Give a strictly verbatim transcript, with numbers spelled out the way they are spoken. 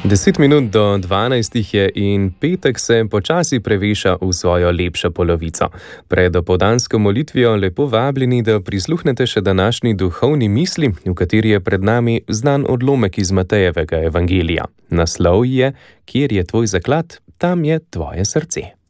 Deset minut do dvanajstih je in petek se počasi preveša v svojo lepšo polovico. Pred opoldansko molitvijo lepo vabljeni, da prisluhnete še današnji duhovni misli, v kateri je pred nami znan odlomek iz Matejevega evangelija. Naslov je: Kjer je tvoj zaklad, tam je tvoje srce.